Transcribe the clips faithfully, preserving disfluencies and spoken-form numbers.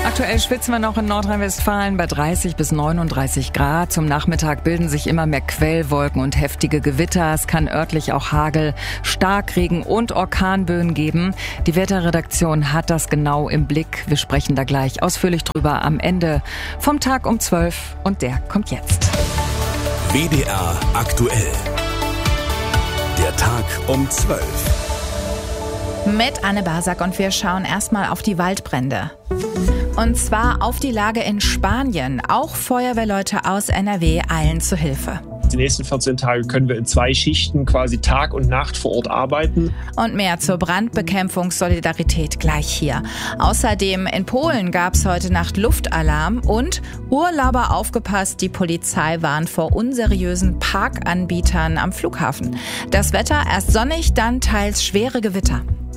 Aktuell schwitzen wir noch in Nordrhein-Westfalen bei dreißig bis neununddreißig Grad. Zum Nachmittag bilden sich immer mehr Quellwolken und heftige Gewitter. Es kann örtlich auch Hagel, Starkregen und Orkanböen geben. Die Wetterredaktion hat das genau im Blick. Wir sprechen da gleich ausführlich drüber am Ende vom Tag um zwölf. Und der kommt jetzt. W D R aktuell. Der Tag um zwölf. Mit Anne Basak und wir schauen erstmal auf die Waldbrände. Und zwar auf die Lage in Spanien. Auch Feuerwehrleute aus N R W eilen zu Hilfe. Die nächsten vierzehn Tage können wir in zwei Schichten quasi Tag und Nacht vor Ort arbeiten. Und mehr zur Brandbekämpfung Solidarität gleich hier. Außerdem in Polen gab es heute Nacht Luftalarm und Urlauber aufgepasst, die Polizei warnt vor unseriösen Parkanbietern am Flughafen. Das Wetter erst sonnig, dann teils schwere Gewitter.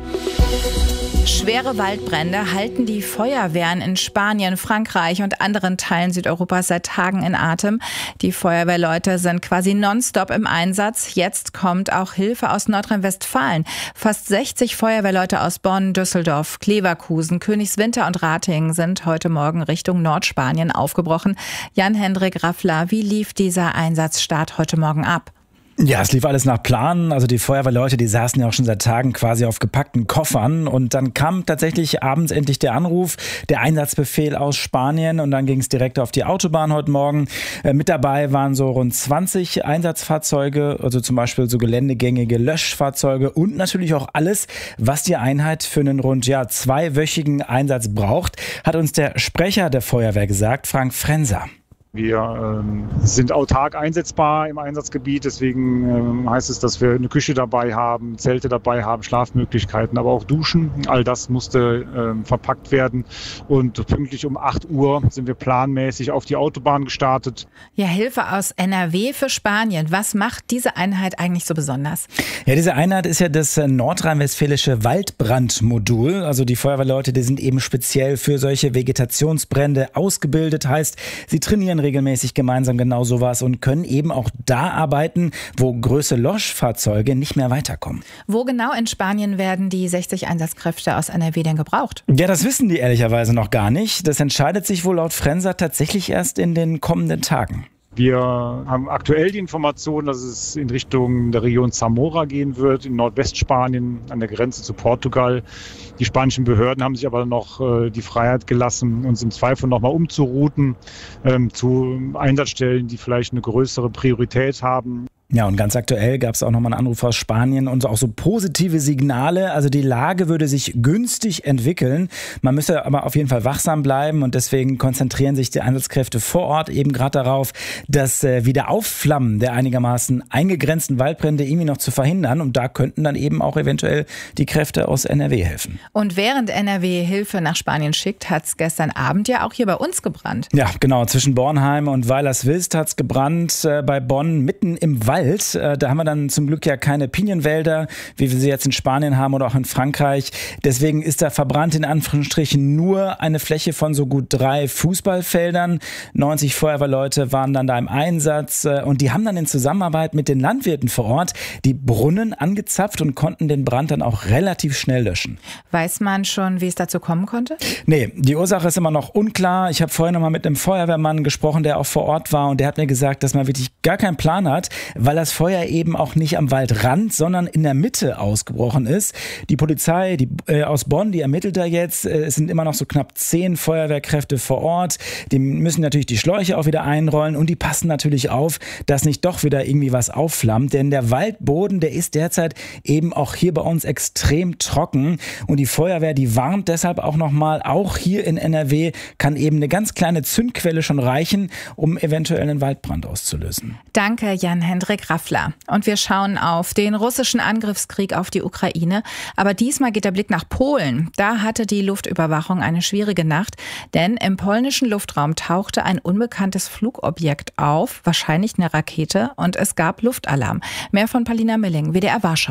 Schwere Waldbrände halten die Feuerwehren in Spanien, Frankreich und anderen Teilen Südeuropas seit Tagen in Atem. Die Feuerwehrleute sind quasi nonstop im Einsatz. Jetzt kommt auch Hilfe aus Nordrhein-Westfalen. Fast sechzig Feuerwehrleute aus Bonn, Düsseldorf, Leverkusen, Königswinter und Ratingen sind heute Morgen Richtung Nordspanien aufgebrochen. Jan-Hendrik Raffler, wie lief dieser Einsatzstart heute Morgen ab? Ja, es lief alles nach Plan. Also die Feuerwehrleute, die saßen ja auch schon seit Tagen quasi auf gepackten Koffern. Und dann kam tatsächlich abends endlich der Anruf, der Einsatzbefehl aus Spanien. Und dann ging es direkt auf die Autobahn heute Morgen. Äh, mit dabei waren so rund zwanzig Einsatzfahrzeuge, also zum Beispiel so geländegängige Löschfahrzeuge und natürlich auch alles, was die Einheit für einen rund ja, zweiwöchigen Einsatz braucht, hat uns der Sprecher der Feuerwehr gesagt, Frank Frenser. Wir ähm, sind autark einsetzbar im Einsatzgebiet, deswegen ähm, heißt es, dass wir eine Küche dabei haben, Zelte dabei haben, Schlafmöglichkeiten, aber auch Duschen. All das musste ähm, verpackt werden und pünktlich um acht Uhr sind wir planmäßig auf die Autobahn gestartet. Ja, Hilfe aus N R W für Spanien. Was macht diese Einheit eigentlich so besonders? Ja, diese Einheit ist ja das nordrhein-westfälische Waldbrandmodul. Also die Feuerwehrleute, die sind eben speziell für solche Vegetationsbrände ausgebildet. Heißt, sie trainieren regelmäßig gemeinsam genau sowas und können eben auch da arbeiten, wo größere Löschfahrzeuge nicht mehr weiterkommen. Wo genau in Spanien werden die sechzig Einsatzkräfte aus N R W denn gebraucht? Ja, das wissen die ehrlicherweise noch gar nicht. Das entscheidet sich wohl laut Frenser tatsächlich erst in den kommenden Tagen. Wir haben aktuell die Information, dass es in Richtung der Region Zamora gehen wird, in Nordwestspanien an der Grenze zu Portugal. Die spanischen Behörden haben sich aber noch äh, die Freiheit gelassen, uns im Zweifel nochmal umzurouten ähm, zu Einsatzstellen, die vielleicht eine größere Priorität haben. Ja, und ganz aktuell gab es auch nochmal einen Anruf aus Spanien und auch so positive Signale. Also die Lage würde sich günstig entwickeln. Man müsse aber auf jeden Fall wachsam bleiben und deswegen konzentrieren sich die Einsatzkräfte vor Ort eben gerade darauf, das äh, Wiederaufflammen der einigermaßen eingegrenzten Waldbrände irgendwie noch zu verhindern. Und da könnten dann eben auch eventuell die Kräfte aus N R W helfen. Und während N R W Hilfe nach Spanien schickt, hat es gestern Abend ja auch hier bei uns gebrannt. Ja, genau. Zwischen Bornheim und Weilerswilst hat es gebrannt, äh, bei Bonn mitten im Wald. Da haben wir dann zum Glück ja keine Pinienwälder, wie wir sie jetzt in Spanien haben oder auch in Frankreich. Deswegen ist da verbrannt in Anführungsstrichen nur eine Fläche von so gut drei Fußballfeldern. neunzig Feuerwehrleute waren dann da im Einsatz und die haben dann in Zusammenarbeit mit den Landwirten vor Ort die Brunnen angezapft und konnten den Brand dann auch relativ schnell löschen. Weiß man schon, wie es dazu kommen konnte? Nee, die Ursache ist immer noch unklar. Ich habe vorhin noch mal mit einem Feuerwehrmann gesprochen, der auch vor Ort war und der hat mir gesagt, dass man wirklich gar keinen Plan hat, weil das Feuer eben auch nicht am Waldrand, sondern in der Mitte ausgebrochen ist. Die Polizei die, äh, aus Bonn, die ermittelt da jetzt. Äh, es sind immer noch so knapp zehn Feuerwehrkräfte vor Ort. Die müssen natürlich die Schläuche auch wieder einrollen und die passen natürlich auf, dass nicht doch wieder irgendwie was aufflammt. Denn der Waldboden, der ist derzeit eben auch hier bei uns extrem trocken. Und die Feuerwehr, die warnt deshalb auch nochmal, auch hier in N R W kann eben eine ganz kleine Zündquelle schon reichen, um eventuell einen Waldbrand auszulösen. Danke, Jan-Hendrik Raffler. Und wir schauen auf den russischen Angriffskrieg auf die Ukraine. Aber diesmal geht der Blick nach Polen. Da hatte die Luftüberwachung eine schwierige Nacht, denn im polnischen Luftraum tauchte ein unbekanntes Flugobjekt auf, wahrscheinlich eine Rakete, und es gab Luftalarm. Mehr von Paulina Milling, W D R Warschau.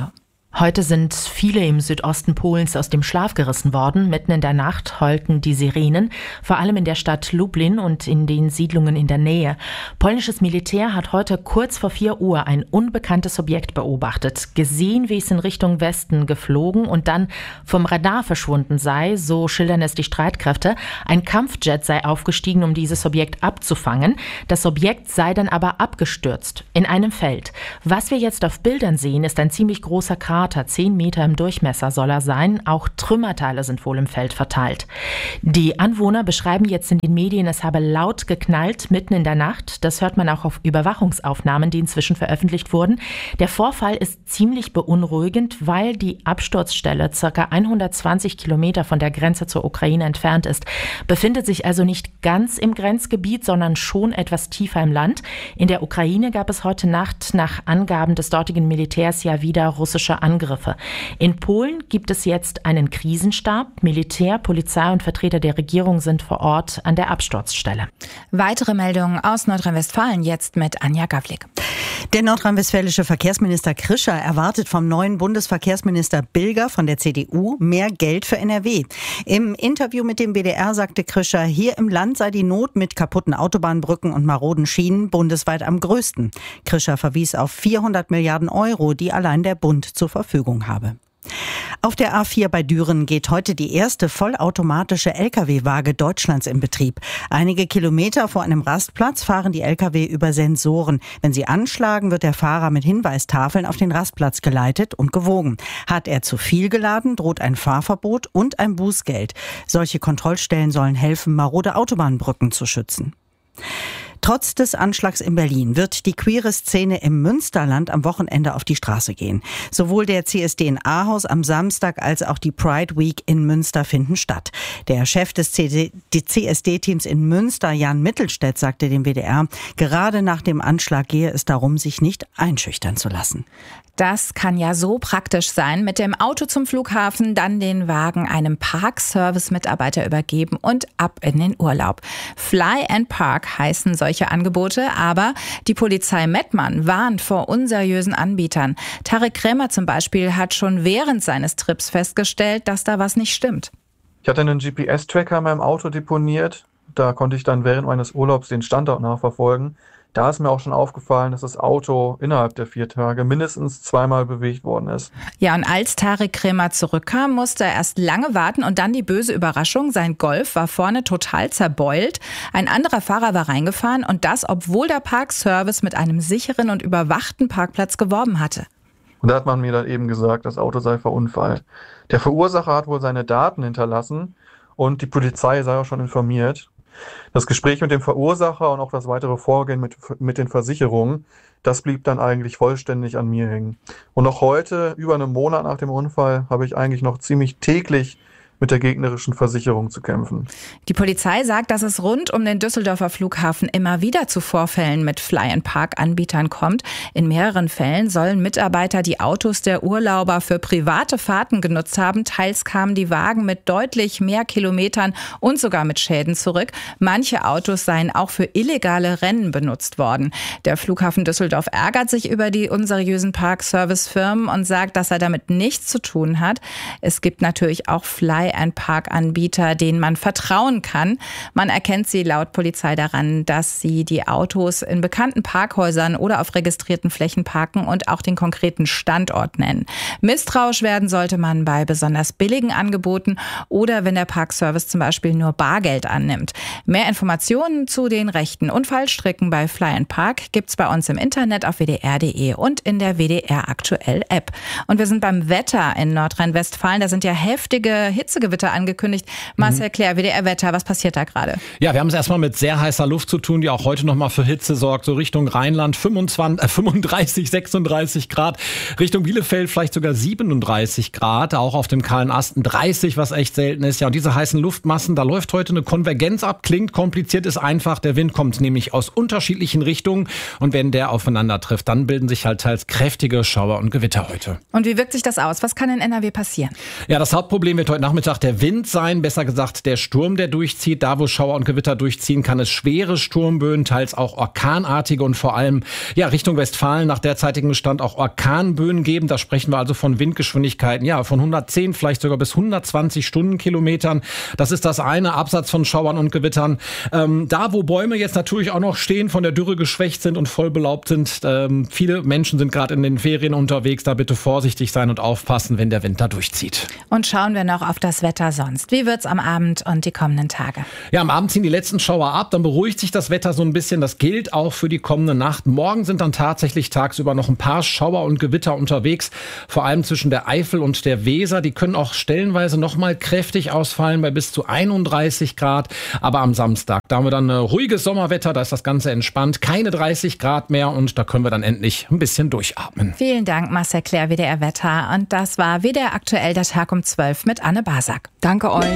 Heute sind viele im Südosten Polens aus dem Schlaf gerissen worden. Mitten in der Nacht heulten die Sirenen, vor allem in der Stadt Lublin und in den Siedlungen in der Nähe. Polnisches Militär hat heute kurz vor vier Uhr ein unbekanntes Objekt beobachtet, gesehen, wie es in Richtung Westen geflogen und dann vom Radar verschwunden sei, so schildern es die Streitkräfte. Ein Kampfjet sei aufgestiegen, um dieses Objekt abzufangen. Das Objekt sei dann aber abgestürzt in einem Feld. Was wir jetzt auf Bildern sehen, ist ein ziemlich großer Krater. Zehn Meter im Durchmesser soll er sein. Auch Trümmerteile sind wohl im Feld verteilt. Die Anwohner beschreiben jetzt in den Medien, es habe laut geknallt mitten in der Nacht. Das hört man auch auf Überwachungsaufnahmen, die inzwischen veröffentlicht wurden. Der Vorfall ist ziemlich beunruhigend, weil die Absturzstelle ca. hundertzwanzig Kilometer von der Grenze zur Ukraine entfernt ist. Befindet sich also nicht ganz im Grenzgebiet, sondern schon etwas tiefer im Land. In der Ukraine gab es heute Nacht nach Angaben des dortigen Militärs ja wieder russische Angriffe. Angriffe. In Polen gibt es jetzt einen Krisenstab. Militär, Polizei und Vertreter der Regierung sind vor Ort an der Absturzstelle. Weitere Meldungen aus Nordrhein-Westfalen jetzt mit Anja Gavlik. Der nordrhein-westfälische Verkehrsminister Krischer erwartet vom neuen Bundesverkehrsminister Bilger von der C D U mehr Geld für N R W. Im Interview mit dem B D R sagte Krischer, hier im Land sei die Not mit kaputten Autobahnbrücken und maroden Schienen bundesweit am größten. Krischer verwies auf vierhundert Milliarden Euro, die allein der Bund zur Verfügung habe. Auf der A vier bei Düren geht heute die erste vollautomatische L K W-Waage Deutschlands in Betrieb. Einige Kilometer vor einem Rastplatz fahren die L K W über Sensoren. Wenn sie anschlagen, wird der Fahrer mit Hinweistafeln auf den Rastplatz geleitet und gewogen. Hat er zu viel geladen, droht ein Fahrverbot und ein Bußgeld. Solche Kontrollstellen sollen helfen, marode Autobahnbrücken zu schützen. Trotz des Anschlags in Berlin wird die queere Szene im Münsterland am Wochenende auf die Straße gehen. Sowohl der C S D in Ahaus am Samstag als auch die Pride Week in Münster finden statt. Der Chef des C S D-Teams in Münster, Jan Mittelstädt, sagte dem W D R, gerade nach dem Anschlag gehe es darum, sich nicht einschüchtern zu lassen. Das kann ja so praktisch sein. Mit dem Auto zum Flughafen, dann den Wagen einem Parkservice-Mitarbeiter übergeben und ab in den Urlaub. Fly and Park heißen solche Angebote, aber die Polizei Mettmann warnt vor unseriösen Anbietern. Tarek Krämer zum Beispiel hat schon während seines Trips festgestellt, dass da was nicht stimmt. Ich hatte einen G P S-Tracker in meinem Auto deponiert. Da konnte ich dann während meines Urlaubs den Standort nachverfolgen. Da ist mir auch schon aufgefallen, dass das Auto innerhalb der vier Tage mindestens zweimal bewegt worden ist. Ja, und als Tarek Krämer zurückkam, musste er erst lange warten und dann die böse Überraschung, sein Golf war vorne total zerbeult. Ein anderer Fahrer war reingefahren und das, obwohl der Parkservice mit einem sicheren und überwachten Parkplatz geworben hatte. Und da hat man mir dann eben gesagt, das Auto sei verunfallt. Der Verursacher hat wohl seine Daten hinterlassen und die Polizei sei auch schon informiert. Das Gespräch mit dem Verursacher und auch das weitere Vorgehen mit, mit den Versicherungen, das blieb dann eigentlich vollständig an mir hängen. Und noch heute, über einen Monat nach dem Unfall, habe ich eigentlich noch ziemlich täglich mit der gegnerischen Versicherung zu kämpfen. Die Polizei sagt, dass es rund um den Düsseldorfer Flughafen immer wieder zu Vorfällen mit Fly-and-Park-Anbietern kommt. In mehreren Fällen sollen Mitarbeiter die Autos der Urlauber für private Fahrten genutzt haben. Teils kamen die Wagen mit deutlich mehr Kilometern und sogar mit Schäden zurück. Manche Autos seien auch für illegale Rennen benutzt worden. Der Flughafen Düsseldorf ärgert sich über die unseriösen Parkservice-Firmen und sagt, dass er damit nichts zu tun hat. Es gibt natürlich auch Fly ein Parkanbieter, denen man vertrauen kann. Man erkennt sie laut Polizei daran, dass sie die Autos in bekannten Parkhäusern oder auf registrierten Flächen parken und auch den konkreten Standort nennen. Misstrauisch werden sollte man bei besonders billigen Angeboten oder wenn der Parkservice zum Beispiel nur Bargeld annimmt. Mehr Informationen zu den Rechten und Fallstricken bei Fly and Park gibt's bei uns im Internet auf w d r punkt d e und in der W D R Aktuell App. Und wir sind beim Wetter in Nordrhein-Westfalen. Da sind ja heftige Hitze Gewitter angekündigt. Marcel Klär, W D R-Wetter, was passiert da gerade? Ja, wir haben es erstmal mit sehr heißer Luft zu tun, die auch heute nochmal für Hitze sorgt. So Richtung Rheinland fünfundzwanzig, äh, fünfunddreißig, sechsunddreißig Grad. Richtung Bielefeld vielleicht sogar siebenunddreißig Grad. Auch auf dem kahlen Asten dreißig, was echt selten ist. Ja, und diese heißen Luftmassen, da läuft heute eine Konvergenz ab. Klingt kompliziert, ist einfach. Der Wind kommt nämlich aus unterschiedlichen Richtungen. Und wenn der aufeinander trifft, dann bilden sich halt teils kräftige Schauer und Gewitter heute. Und wie wirkt sich das aus? Was kann in N R W passieren? Ja, das Hauptproblem wird heute Nachmittag Nachmittag der Wind sein, besser gesagt der Sturm, der durchzieht. Da, wo Schauer und Gewitter durchziehen, kann es schwere Sturmböen, teils auch orkanartige und vor allem ja Richtung Westfalen nach derzeitigem Stand auch Orkanböen geben. Da sprechen wir also von Windgeschwindigkeiten ja von hundertzehn, vielleicht sogar bis hundertzwanzig Stundenkilometern. Das ist das eine, abseits von Schauern und Gewittern. Ähm, da, wo Bäume jetzt natürlich auch noch stehen, von der Dürre geschwächt sind und voll belaubt sind, ähm, viele Menschen sind gerade in den Ferien unterwegs. Da bitte vorsichtig sein und aufpassen, wenn der Wind da durchzieht. Und schauen wir noch auf das Wetter sonst. Wie wird's am Abend und die kommenden Tage? Ja, am Abend ziehen die letzten Schauer ab, dann beruhigt sich das Wetter so ein bisschen. Das gilt auch für die kommende Nacht. Morgen sind dann tatsächlich tagsüber noch ein paar Schauer und Gewitter unterwegs, vor allem zwischen der Eifel und der Weser. Die können auch stellenweise noch mal kräftig ausfallen bei bis zu einunddreißig Grad. Aber am Samstag, da haben wir dann ein ruhiges Sommerwetter, da ist das Ganze entspannt. Keine dreißig Grad mehr und da können wir dann endlich ein bisschen durchatmen. Vielen Dank, Marcel Claire, W D R Wetter. Und das war W D R aktuell, der Tag um zwölf mit Anne Basak. Danke euch.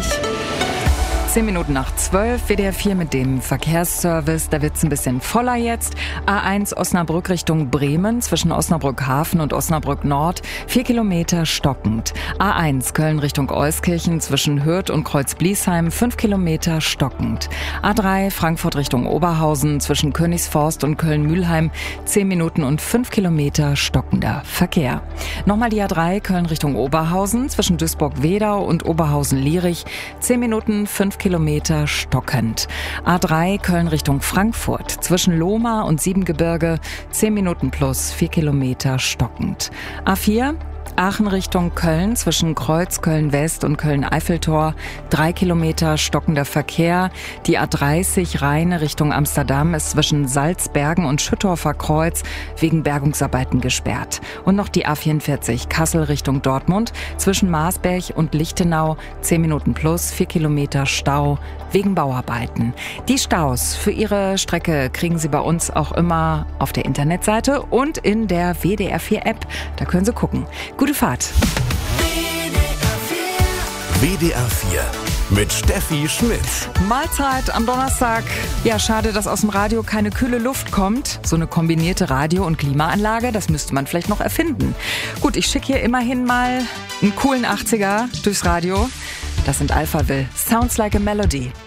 Zehn Minuten nach zwölf, W D R vier mit dem Verkehrsservice. Da wird's ein bisschen voller jetzt. A eins Osnabrück Richtung Bremen zwischen Osnabrück Hafen und Osnabrück Nord. Vier Kilometer stockend. A eins Köln Richtung Euskirchen zwischen Hürth und Kreuz-Bliesheim. Fünf Kilometer stockend. A drei Frankfurt Richtung Oberhausen zwischen Königsforst und Köln-Mühlheim. Zehn Minuten und fünf Kilometer stockender Verkehr. Nochmal die A drei Köln Richtung Oberhausen zwischen Duisburg-Wedau und Oberhausen-Lierich. Zehn Minuten, fünf Kilometer stockend. A drei Köln Richtung Frankfurt zwischen Lohmar und Siebengebirge. Zehn Minuten plus vier Kilometer stockend. A vier Aachen Richtung Köln zwischen Kreuz, Köln-West und Köln-Eiffeltor. Drei Kilometer stockender Verkehr. Die A dreißig Rheine Richtung Amsterdam ist zwischen Salzbergen und Schüttorfer Kreuz wegen Bergungsarbeiten gesperrt. Und noch die A vierundvierzig Kassel Richtung Dortmund zwischen Maasberg und Lichtenau. Zehn Minuten plus vier Kilometer Stau wegen Bauarbeiten. Die Staus für Ihre Strecke kriegen Sie bei uns auch immer auf der Internetseite und in der W D R vier App. Da können Sie gucken. Gute Fahrt. W D R vier mit Steffi Schmidt. Mahlzeit am Donnerstag. Ja, schade, dass aus dem Radio keine kühle Luft kommt. So eine kombinierte Radio- und Klimaanlage, das müsste man vielleicht noch erfinden. Gut, ich schicke hier immerhin mal einen coolen achtziger durchs Radio. Das sind Alphaville. Sounds like a Melody.